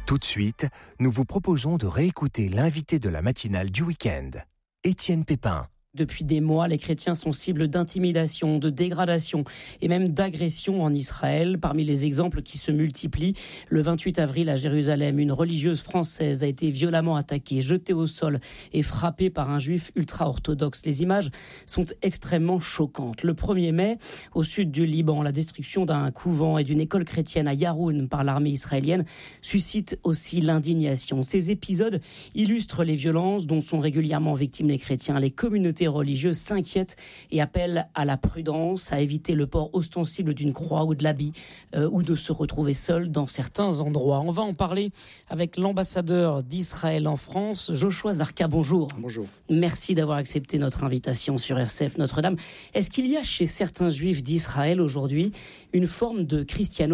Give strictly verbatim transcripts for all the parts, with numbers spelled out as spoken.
Tout de suite, nous vous proposons de réécouter l'invité de la matinale du week-end, Étienne Pépin. Depuis des mois, les chrétiens sont cibles d'intimidation, de dégradation et même d'agression en Israël. Parmi les exemples qui se multiplient, le vingt-huit avril à Jérusalem, une religieuse française a été violemment attaquée, jetée au sol et frappée par un juif ultra-orthodoxe. Les images sont extrêmement choquantes. Le premier mai, au sud du Liban, la destruction d'un couvent et d'une école chrétienne à Yaroun par l'armée israélienne suscite aussi l'indignation. Ces épisodes illustrent les violences dont sont régulièrement victimes les chrétiens. Les communautés religieuses s'inquiètent et appellent à la prudence, à éviter le port ostensible d'une croix ou de l'habit euh, ou de se retrouver seul dans certains endroits. On va en parler avec l'ambassadeur d'Israël en France, Joshua Zarka. Bonjour. Bonjour. Merci d'avoir accepté notre invitation sur R C F Notre-Dame. Est-ce qu'il y a chez certains juifs d'Israël aujourd'hui une forme de christianophobie ?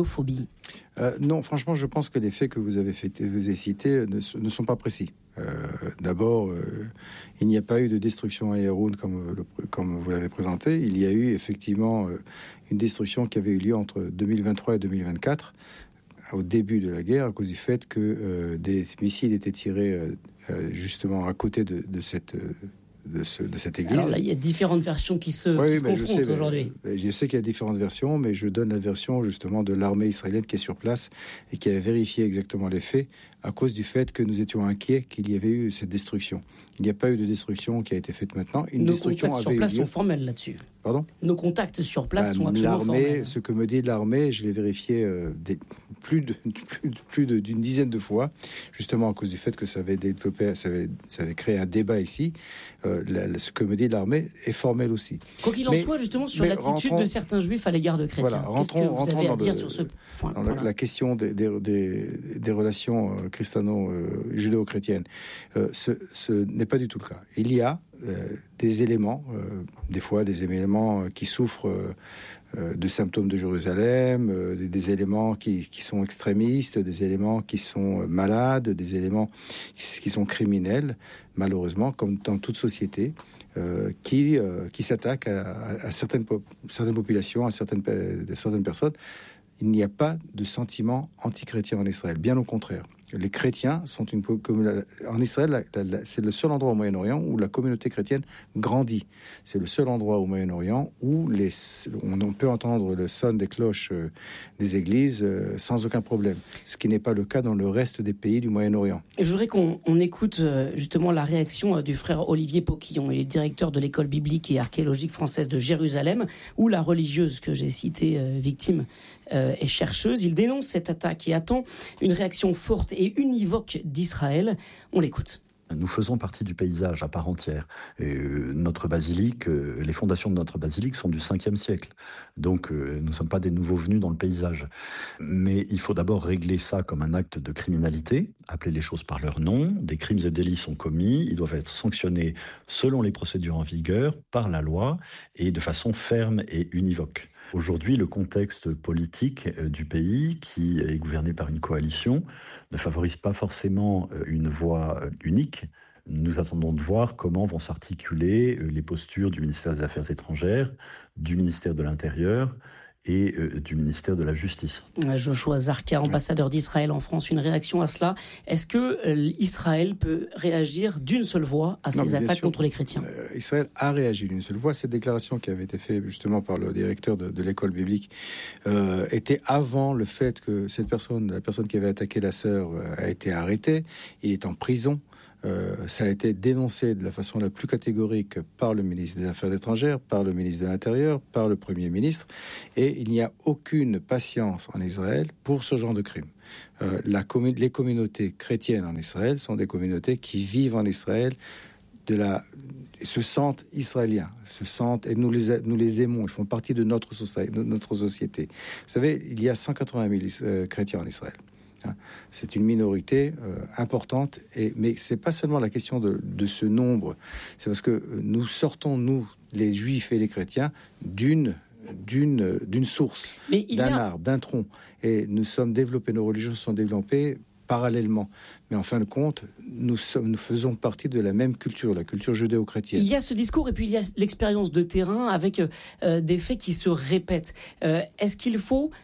Euh, non, franchement, je pense que les faits que vous avez, fait, vous avez cités ne, ne sont pas précis. Euh, d'abord, euh, il n'y a pas eu de destruction à Yaroun comme, le, comme vous l'avez présenté. Il y a eu effectivement euh, une destruction qui avait eu lieu entre deux mille vingt-trois et deux mille vingt-quatre, au début de la guerre, à cause du fait que euh, des missiles étaient tirés euh, justement à côté de, de cette... Euh, De, ce, de cette église. Alors là, il y a différentes versions qui se, oui, qui se confrontent je sais, aujourd'hui. Mais, je sais qu'il y a différentes versions, mais je donne la version justement de l'armée israélienne qui est sur place et qui a vérifié exactement les faits à cause du fait que nous étions inquiets qu'il y avait eu cette destruction. Il n'y a pas eu de destruction qui a été faite maintenant. Une Nos destruction contacts avait sur place eu lieu. sont formels là-dessus. Pardon ? Nos contacts sur place bah, sont absolument l'armée, formels. Ce que me dit l'armée, je l'ai vérifié euh, des, plus, de, plus, de, plus de, d'une dizaine de fois, justement à cause du fait que ça avait développé, ça avait, ça avait créé un débat ici. Euh, la, ce que me dit l'armée est formel aussi. Quoi qu'il en mais, soit, justement, sur l'attitude rentrons, de certains juifs à l'égard de chrétiens. Voilà, rentrons, Qu'est-ce que vous avez à dire le, sur ce point la, la question des, des, des, des relations euh, christiano-judéo-chrétiennes. Euh, ce, ce n'est pas du tout le cas. Il y a euh, des éléments, euh, des fois des éléments qui souffrent euh, euh, de symptômes de Jérusalem, euh, des, des éléments qui, qui sont extrémistes, des éléments qui sont malades, des éléments qui, qui sont criminels, malheureusement, comme dans toute société. Euh, qui, euh, qui s'attaquent à, à, à certaines, po- certaines populations, à certaines, à certaines personnes. Il n'y a pas de sentiment anti-chrétien en Israël, bien au contraire. Les chrétiens sont une... En Israël, la, la, c'est le seul endroit au Moyen-Orient où la communauté chrétienne grandit. C'est le seul endroit au Moyen-Orient où les, on peut entendre le son des cloches euh, des églises euh, sans aucun problème. Ce qui n'est pas le cas dans le reste des pays du Moyen-Orient. Et je voudrais qu'on on écoute euh, justement la réaction euh, du frère Olivier Poquillon. Il est directeur de l'école biblique et archéologique française de Jérusalem, où la religieuse que j'ai citée, euh, victime, euh, est chercheuse. Il dénonce cette attaque et attend une réaction forte et univoque d'Israël. On l'écoute. Nous faisons partie du paysage à part entière. Et euh, notre basilique, euh, les fondations de notre basilique sont du cinquième siècle. Donc euh, nous ne sommes pas des nouveaux venus dans le paysage. Mais il faut d'abord régler ça comme un acte de criminalité, appeler les choses par leur nom. Des crimes et délits sont commis, ils doivent être sanctionnés selon les procédures en vigueur, par la loi, et de façon ferme et univoque. Aujourd'hui, le contexte politique du pays, qui est gouverné par une coalition, ne favorise pas forcément une voie unique. Nous attendons de voir comment vont s'articuler les postures du ministère des Affaires étrangères, du ministère de l'Intérieur et euh, du ministère de la Justice. Joshua Zarka, ambassadeur d'Israël en France, une réaction à cela. Est-ce que euh, Israël peut réagir d'une seule voix à ces non, attaques sûr, contre les chrétiens ? euh, Israël a réagi d'une seule voix. Cette déclaration qui avait été faite justement par le directeur de, de l'école biblique euh, était avant le fait que cette personne, la personne qui avait attaqué la sœur, euh, a été arrêtée. Il est en prison. Euh, ça a été dénoncé de la façon la plus catégorique par le ministre des Affaires étrangères, par le ministre de l'Intérieur, par le Premier ministre, et il n'y a aucune patience en Israël pour ce genre de crime. Euh, la commun- les communautés chrétiennes en Israël sont des communautés qui vivent en Israël, de la, se sentent israéliens, se sentent, et nous les, nous les aimons, ils font partie de notre, soci- de notre société. Vous savez, il y a cent quatre-vingt mille euh, chrétiens en Israël. C'est une minorité euh, importante, et, mais c'est pas seulement la question de, de ce nombre, c'est parce que nous sortons, nous, les juifs et les chrétiens, d'une, d'une, d'une source, d'un a... arbre, d'un tronc, et nous sommes développés, nos religions sont développées parallèlement. Mais en fin de compte, nous, sommes, nous faisons partie de la même culture, la culture judéo-chrétienne. Il y a ce discours et puis il y a l'expérience de terrain avec euh, des faits qui se répètent. Euh, est-ce qu'il faut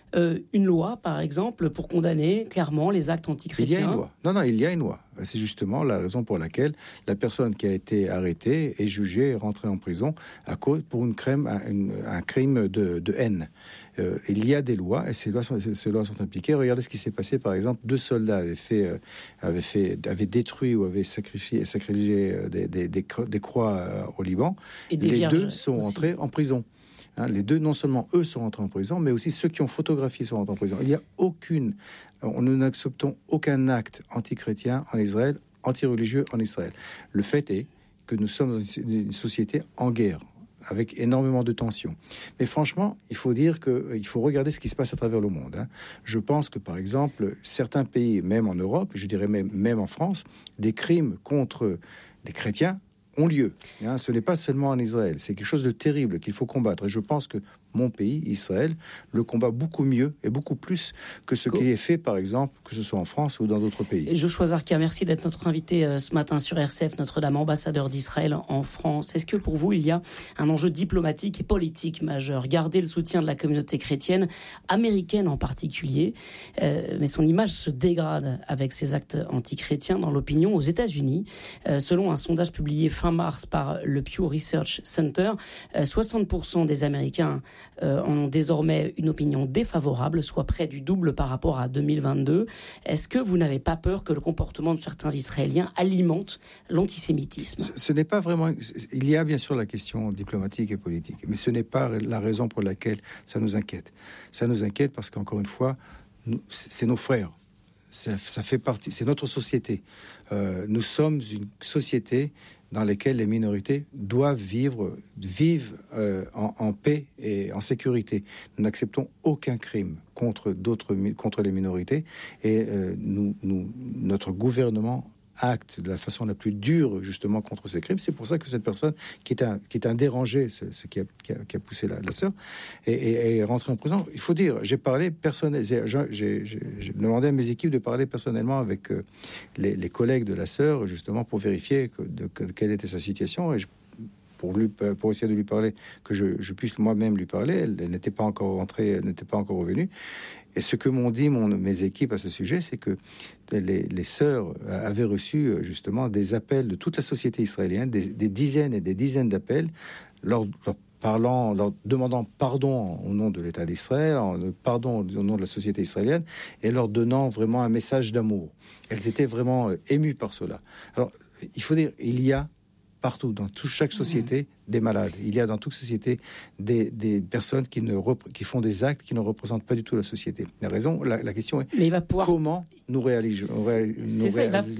euh, une loi, par exemple, pour condamner clairement les actes antichrétiens? Il y a une loi. Non, non, il y a une loi. C'est justement la raison pour laquelle la personne qui a été arrêtée est jugée et rentrée en prison à cause pour une crime, un, un crime de, de haine. Euh, il y a des lois et ces lois, sont, ces lois sont impliquées. Regardez ce qui s'est passé, par exemple, deux soldats avaient fait, euh, avaient fait, avaient détruit ou avaient sacrifié, sacrifié des, des, des, des croix euh, au Liban. Et des les deux aussi. sont entrés en prison. Hein, les deux, non seulement eux sont rentrés en prison, mais aussi ceux qui ont photographié sont rentrés en prison. Il n'y a aucune, on nous n'acceptons aucun acte antichrétien en Israël, anti-religieux en Israël. Le fait est que nous sommes dans une société en guerre, avec énormément de tensions. Mais franchement, il faut dire qu'il faut regarder ce qui se passe à travers le monde. Hein. Je pense que, par exemple, certains pays, même en Europe, je dirais même, même en France, des crimes contre les chrétiens ont lieu. Hein. Ce n'est pas seulement en Israël. C'est quelque chose de terrible qu'il faut combattre. Et je pense que mon pays, Israël, le combat beaucoup mieux et beaucoup plus que ce qui est fait, par exemple, que ce soit en France ou dans d'autres pays. Joshua Zarka, merci d'être notre invité euh, ce matin sur R C F Notre-Dame, ambassadeur d'Israël en France. Est-ce que pour vous, il y a un enjeu diplomatique et politique majeur? Garder le soutien de la communauté chrétienne, américaine en particulier, euh, mais son image se dégrade avec ces actes antichrétiens dans l'opinion aux États-Unis. Euh, selon un sondage publié fin mars par le Pew Research Center, euh, soixante pour cent des Américains Euh, ont désormais une opinion défavorable, soit près du double par rapport à deux mille vingt-deux. Est-ce que vous n'avez pas peur que le comportement de certains Israéliens alimente l'antisémitisme? Ce, ce n'est pas vraiment... Il y a bien sûr la question diplomatique et politique, mais ce n'est pas la raison pour laquelle ça nous inquiète. Ça nous inquiète parce qu'encore une fois, nous, c'est nos frères. Ça, ça fait partie... C'est notre société. Euh, nous sommes une société dans lesquelles les minorités doivent vivre, vivent euh, en, en paix et en sécurité. Nous n'acceptons aucun crime contre d'autres, contre les minorités, et euh, nous, nous, notre gouvernement acte de la façon la plus dure justement contre ces crimes. C'est pour ça que cette personne qui est un, qui est un dérangé, ce, ce qui, a, qui, a, qui a poussé la, la sœur, est, est, est rentré en prison. Il faut dire, j'ai parlé personnellement, j'ai, j'ai, j'ai demandé à mes équipes de parler personnellement avec euh, les, les collègues de la sœur, justement pour vérifier que, de, que, quelle était sa situation, et je, pour, lui, pour essayer de lui parler, que je, je puisse moi-même lui parler. Elle, elle n'était pas encore rentrée, elle n'était pas encore revenue. Et ce que m'ont dit mon, mes équipes à ce sujet, c'est que les, les sœurs avaient reçu justement des appels de toute la société israélienne, des, des dizaines et des dizaines d'appels, leur, leur parlant, leur demandant pardon au nom de l'État d'Israël, pardon au nom de la société israélienne, et leur donnant vraiment un message d'amour. Elles étaient vraiment émues par cela. Alors, il faut dire, il y a partout, dans tout, chaque société, des malades. Il y a dans toute société des, des personnes qui, ne rep- qui font des actes qui ne représentent pas du tout la société. La raison, la, la question est Mais il va pouvoir... comment nous réalisons. C'est, c'est ça, il va...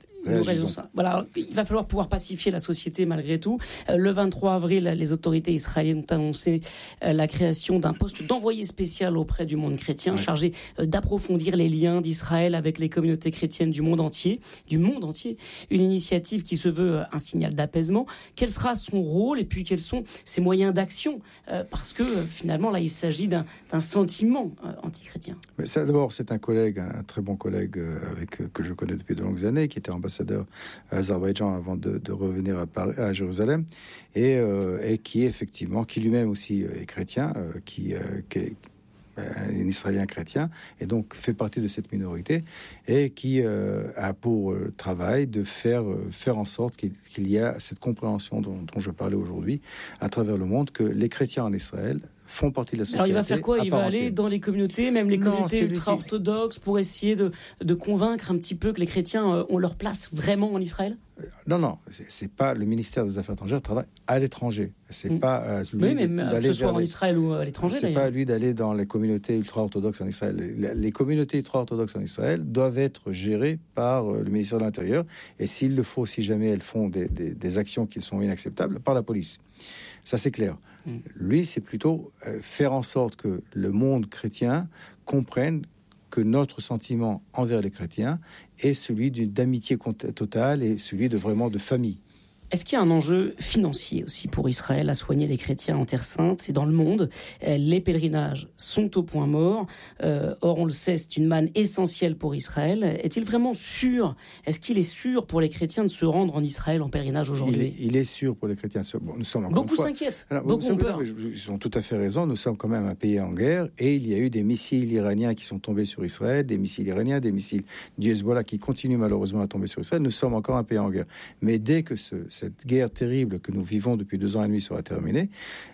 Ça. Voilà, il va falloir pouvoir pacifier la société malgré tout. Euh, le vingt-trois avril, les autorités israéliennes ont annoncé euh, la création d'un poste d'envoyé spécial auprès du monde chrétien, ouais. chargé euh, d'approfondir les liens d'Israël avec les communautés chrétiennes du monde entier, du monde entier. Une initiative qui se veut euh, un signal d'apaisement. Quel sera son rôle et puis quels sont ses moyens d'action euh, parce que euh, finalement là, il s'agit d'un, d'un sentiment euh, antichrétien. Mais ça, d'abord, c'est un collègue, un très bon collègue euh, avec euh, que je connais depuis de longues années, qui était ambassadeur à Azerbaïdjan avant de, de revenir à, Paris, à Jérusalem, et, euh, et qui effectivement, qui lui-même aussi est chrétien, euh, qui, euh, qui est un Israélien chrétien, et donc fait partie de cette minorité, et qui euh, a pour euh, travail de faire, euh, faire en sorte qu'il, qu'il y a cette compréhension dont, dont je parlais aujourd'hui à travers le monde, que les chrétiens en Israël font partie de la société. Alors il va faire quoi? Il va aller dans les communautés, même les communautés non, ultra-orthodoxes, pour essayer de, de convaincre un petit peu que les chrétiens ont leur place vraiment en Israël? Non, non, c'est, c'est pas le ministère des Affaires étrangères travaille à l'étranger. C'est mmh. pas euh, lui oui, mais d'aller que ce soit en les... Israël ou à l'étranger. C'est d'ailleurs. pas lui d'aller dans les communautés ultra-orthodoxes en Israël. Les, les communautés ultra-orthodoxes en Israël doivent être gérées par euh, le ministère de l'Intérieur, et s'il le faut, si jamais elles font des, des, des actions qui sont inacceptables, par la police. Ça, c'est clair. Mmh. Lui, c'est plutôt euh, faire en sorte que le monde chrétien comprenne que notre sentiment envers les chrétiens est celui d'une, d'amitié totale et celui de vraiment de famille. Est-ce qu'il y a un enjeu financier aussi pour Israël à soigner les chrétiens en Terre Sainte ? C'est dans le monde. Les pèlerinages sont au point mort. Euh, or, on le sait, c'est une manne essentielle pour Israël. Est-il vraiment sûr ? Est-ce qu'il est sûr pour les chrétiens de se rendre en Israël en pèlerinage aujourd'hui ? il est, il est sûr pour les chrétiens. Bon, nous sommes encore Beaucoup une fois, s'inquiètent. Alors, Beaucoup ont peur. Ils ont tout à fait raison. Nous sommes quand même un pays en guerre et il y a eu des missiles iraniens qui sont tombés sur Israël, des missiles iraniens, des missiles du Hezbollah qui continuent malheureusement à tomber sur Israël. Nous sommes encore un pays en guerre. Mais dès que ce, cette guerre terrible que nous vivons depuis deux ans et demi sera terminée,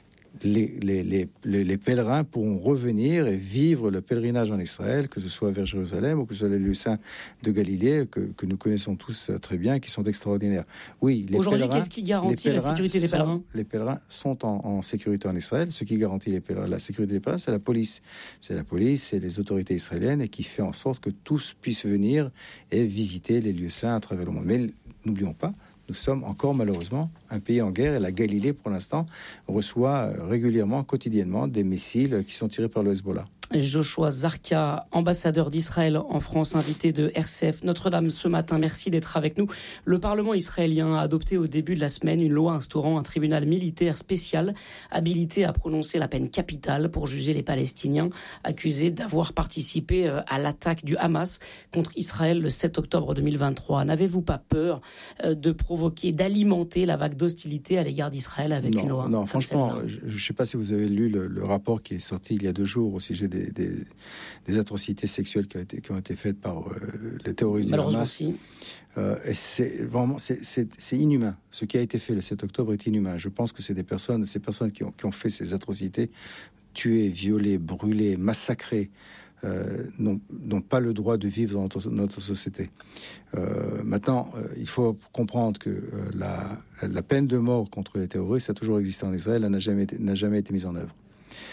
Les, les, les, les pèlerins pourront revenir et vivre le pèlerinage en Israël, que ce soit vers Jérusalem ou que ce soit les lieux saints de Galilée, que, que nous connaissons tous très bien, qui sont extraordinaires. Oui, les Aujourd'hui, pèlerins, qu'est-ce qui garantit la sécurité des sont, pèlerins ? Les pèlerins sont en, en sécurité en Israël. Ce qui garantit les pèlerins, la sécurité des pèlerins, c'est la police. C'est la police, c'est les autorités israéliennes et qui fait en sorte que tous puissent venir et visiter les lieux saints à travers le monde. Mais n'oublions pas, nous sommes encore malheureusement un pays en guerre et la Galilée, pour l'instant, reçoit régulièrement, quotidiennement, des missiles qui sont tirés par le Hezbollah. Joshua Zarka, ambassadeur d'Israël en France, invité de R C F Notre-Dame ce matin. Merci d'être avec nous. Le Parlement israélien a adopté au début de la semaine une loi instaurant un tribunal militaire spécial habilité à prononcer la peine capitale pour juger les Palestiniens accusés d'avoir participé à l'attaque du Hamas contre Israël le sept octobre deux mille vingt-trois. N'avez-vous pas peur de provoquer, d'alimenter la vague d'hostilité à l'égard d'Israël avec non, une loi Non, franchement, je ne sais pas si vous avez lu le, le rapport qui est sorti il y a deux jours au sujet des Des, des, des atrocités sexuelles qui ont été, qui ont été faites par euh, les terroristes du Hamas. Si. Euh, et c'est vraiment c'est, c'est, c'est inhumain. Ce qui a été fait le sept octobre est inhumain. Je pense que c'est des personnes, ces personnes qui ont, qui ont fait ces atrocités, tuées, violées, brûlées, massacrées, euh, n'ont, n'ont pas le droit de vivre dans notre, notre société. Euh, maintenant, euh, il faut comprendre que euh, la, la peine de mort contre les terroristes a toujours existé en Israël, elle n'a jamais été, n'a jamais été mise en œuvre.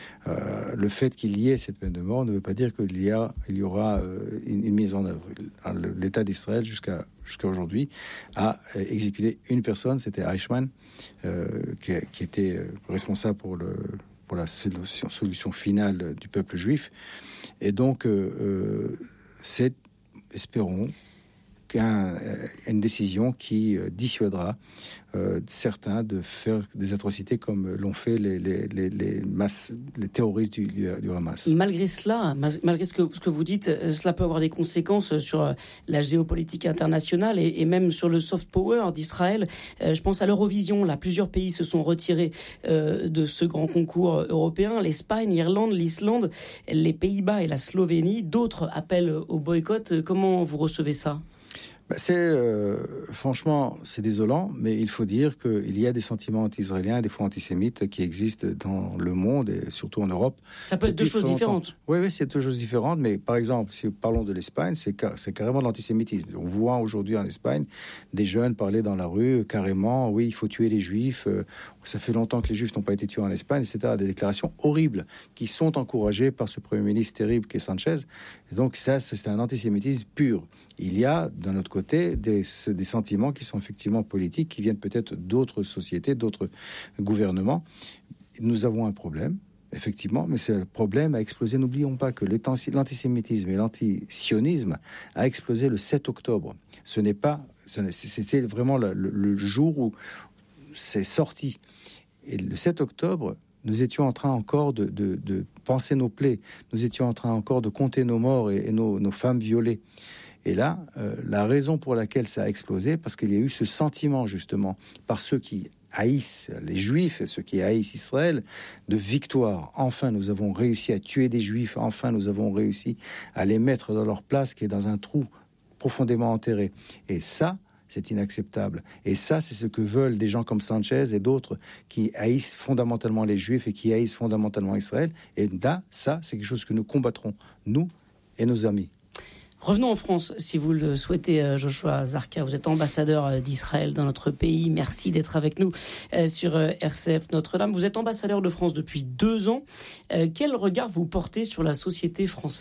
Euh, le fait qu'il y ait cette peine de mort ne veut pas dire qu'il y, a, il y aura euh, une, une mise en œuvre. L'État d'Israël, jusqu'à, jusqu'à aujourd'hui, a exécuté une personne, c'était Eichmann, euh, qui, qui était responsable pour, le, pour la solution, solution finale du peuple juif. Et donc, euh, c'est, espérons, qu'une une décision qui euh, dissuadera euh, certains de faire des atrocités comme l'ont fait les, les, les, les, masses, les terroristes du, du, du Hamas. Malgré cela, malgré ce que, ce que vous dites, cela peut avoir des conséquences sur la géopolitique internationale et, et même sur le soft power d'Israël. Euh, je pense à l'Eurovision. Là, plusieurs pays se sont retirés euh, de ce grand concours européen. L'Espagne, l'Irlande, l'Islande, les Pays-Bas et la Slovénie. D'autres appellent au boycott. Comment vous recevez ça ? Bah c'est euh, franchement, c'est désolant, mais il faut dire qu'il y a des sentiments anti-israéliens, des fois antisémites, qui existent dans le monde et surtout en Europe. Ça peut être deux choses différentes. Oui, oui, c'est deux choses différentes. Mais par exemple, si nous parlons de l'Espagne, c'est, car, c'est carrément de l'antisémitisme. On voit aujourd'hui en Espagne des jeunes parler dans la rue carrément. Oui, il faut tuer les Juifs. Euh, ça fait longtemps que les Juifs n'ont pas été tués en Espagne, et cetera. Des déclarations horribles qui sont encouragées par ce premier ministre terrible qui est Sanchez. Et donc ça, c'est un antisémitisme pur. Il y a, d'un autre côté, des, des sentiments qui sont effectivement politiques, qui viennent peut-être d'autres sociétés, d'autres gouvernements. Nous avons un problème, effectivement, mais ce problème a explosé. N'oublions pas que l'antisémitisme et l'antisionisme a explosé le sept octobre. Ce n'est pas... Ce n'est, c'était vraiment le, le, le jour où c'est sorti. Et le sept octobre... Nous étions en train encore de, de, de penser nos plaies. Nous étions en train encore de compter nos morts et, et nos, nos femmes violées. Et là, euh, la raison pour laquelle ça a explosé, parce qu'il y a eu ce sentiment, justement, par ceux qui haïssent les Juifs et ceux qui haïssent Israël, de victoire. Enfin, nous avons réussi à tuer des Juifs. Enfin, nous avons réussi à les mettre dans leur place, qui est dans un trou profondément enterré. Et ça... c'est inacceptable. Et ça, c'est ce que veulent des gens comme Sanchez et d'autres qui haïssent fondamentalement les Juifs et qui haïssent fondamentalement Israël. Et là, ça, c'est quelque chose que nous combattrons, nous et nos amis. Revenons en France, si vous le souhaitez, Joshua Zarka. Vous êtes ambassadeur d'Israël dans notre pays. Merci d'être avec nous sur R C F Notre-Dame. Vous êtes ambassadeur de France depuis deux ans. Quel regard vous portez sur la société française ?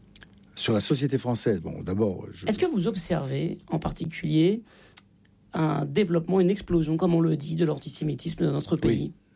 Sur la société française, bon, d'abord... Je... Est-ce que vous observez, en particulier, un développement, une explosion, comme on le dit, de l'antisémitisme dans notre pays ?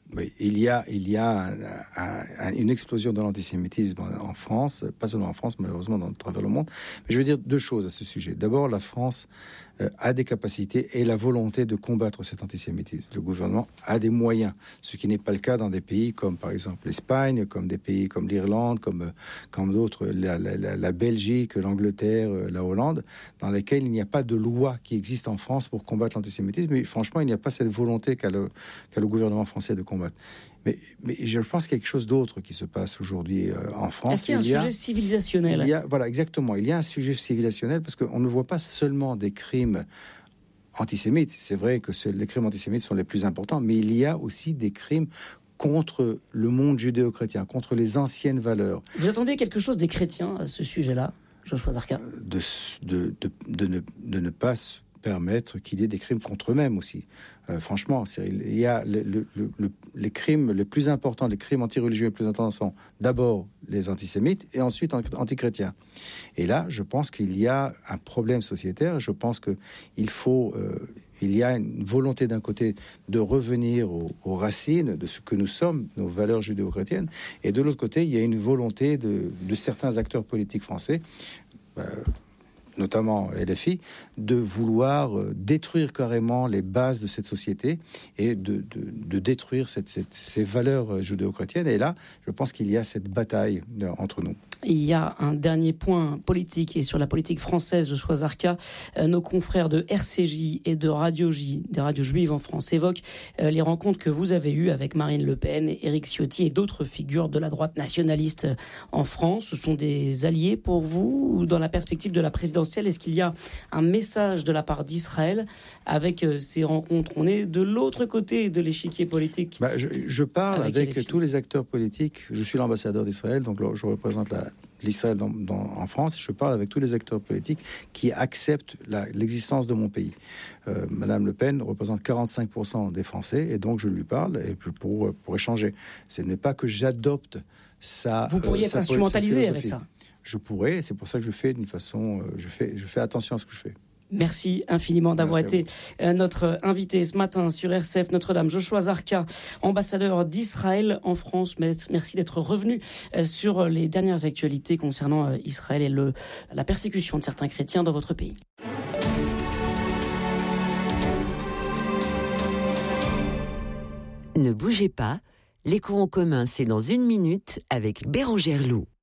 Oui, il y a, il y a un, un, une explosion de l'antisémitisme en France, pas seulement en France, malheureusement dans travers le monde. Mais je veux dire deux choses à ce sujet. D'abord, la France euh, a des capacités et la volonté de combattre cet antisémitisme. Le gouvernement a des moyens, ce qui n'est pas le cas dans des pays comme par exemple l'Espagne, comme des pays comme l'Irlande, comme, comme d'autres, la, la, la Belgique, l'Angleterre, la Hollande, dans lesquels il n'y a pas de loi qui existe en France pour combattre l'antisémitisme. Mais franchement, il n'y a pas cette volonté qu'a le, qu'a le gouvernement français de combattre. Mais, mais je pense qu'il y a quelque chose d'autre qui se passe aujourd'hui euh, en France. Est-ce qu'il y a un il y a, sujet civilisationnel il y a, Voilà, exactement. Il y a un sujet civilisationnel parce qu'on ne voit pas seulement des crimes antisémites. C'est vrai que c'est, les crimes antisémites sont les plus importants, mais il y a aussi des crimes contre le monde judéo-chrétien, contre les anciennes valeurs. Vous attendez quelque chose des chrétiens à ce sujet-là, Joshua Zarka ? de, de, de, de, ne, de ne pas se permettre qu'il y ait des crimes contre eux-mêmes aussi. Euh, franchement, c'est, il y a le, le, le, les crimes les plus importants, les crimes anti-religieux les plus importants sont d'abord les antisémites et ensuite anti-chrétiens. Et là, je pense qu'il y a un problème sociétaire. Je pense qu'il faut... Euh, il y a une volonté d'un côté de revenir aux, aux racines de ce que nous sommes, nos valeurs judéo-chrétiennes, et de l'autre côté, il y a une volonté de, de certains acteurs politiques français, euh, notamment L F I, de vouloir euh, détruire carrément les bases de cette société et de, de, de détruire cette, cette, ces valeurs judéo-chrétiennes. Et là, je pense qu'il y a cette bataille de, entre nous. Il y a un dernier point politique et sur la politique française, Joshua Zarka. Euh, nos confrères de R C J et de Radio J, des radios juives en France, évoquent euh, les rencontres que vous avez eues avec Marine Le Pen, Éric Ciotti et d'autres figures de la droite nationaliste en France. Ce sont des alliés pour vous ou dans la perspective de la présidentielle? Est-ce qu'il y a un message de la part d'Israël avec euh, ces rencontres? On est de l'autre côté de l'échiquier politique. Bah, je, je parle avec, avec tous les acteurs politiques. Je suis l'ambassadeur d'Israël, donc je représente la l'Israël dans, dans, en France. Je parle avec tous les acteurs politiques qui acceptent la, l'existence de mon pays. Euh, Madame Le Pen représente quarante-cinq pour cent des Français et donc je lui parle et pour, pour échanger. Ce n'est pas que j'adopte sa Vous pourriez euh, être instrumentalisé avec ça. Je pourrais, c'est pour ça que je fais d'une façon... Euh, je, fais, je fais attention à ce que je fais. Merci infiniment d'avoir été notre invité ce matin sur R C F Notre-Dame. Joshua Zarka, ambassadeur d'Israël en France. Merci d'être revenu sur les dernières actualités concernant Israël et le, la persécution de certains chrétiens dans votre pays. Ne bougez pas, l'écho en commun, c'est dans une minute avec Bérangère Loup.